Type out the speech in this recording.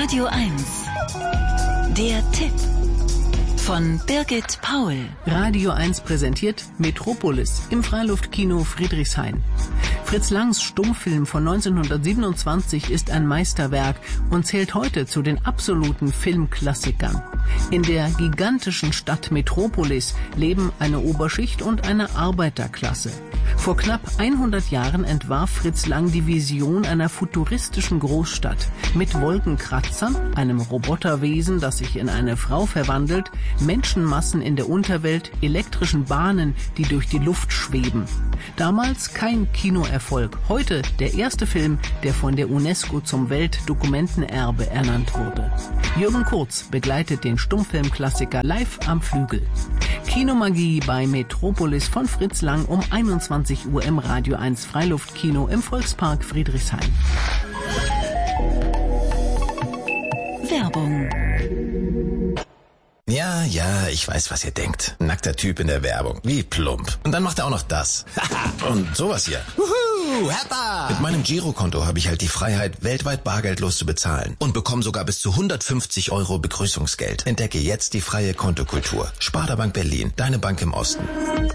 Radio 1. Der Tipp von Birgit Paul. Radio 1 präsentiert Metropolis im Freiluftkino Friedrichshain. Fritz Langs Stummfilm von 1927 ist ein Meisterwerk und zählt heute zu den absoluten Filmklassikern. In der gigantischen Stadt Metropolis leben eine Oberschicht und eine Arbeiterklasse. Vor knapp 100 Jahren entwarf Fritz Lang die Vision einer futuristischen Großstadt mit Wolkenkratzern, einem Roboterwesen, das sich in eine Frau verwandelt, Menschenmassen in der Unterwelt, elektrischen Bahnen, die durch die Luft schweben. Damals kein Kinoerfolg, heute der erste Film, der von der UNESCO zum Weltdokumentenerbe ernannt wurde. Jürgen Kurz begleitet den Stummfilmklassiker live am Flügel. Kinomagie bei Metropolis von Fritz Lang um 21 Uhr im Radio 1 Freiluftkino im Volkspark Friedrichshain. Werbung. Ja, ich weiß, was ihr denkt. Nackter Typ in der Werbung. Wie plump. Und dann macht er auch noch das. Und sowas hier. Wuhu, Hertha! Mit meinem Girokonto habe ich halt die Freiheit, weltweit bargeldlos zu bezahlen. Und bekomme sogar bis zu 150 € Begrüßungsgeld. Entdecke jetzt die freie Kontokultur. Sparda Bank Berlin, deine Bank im Osten.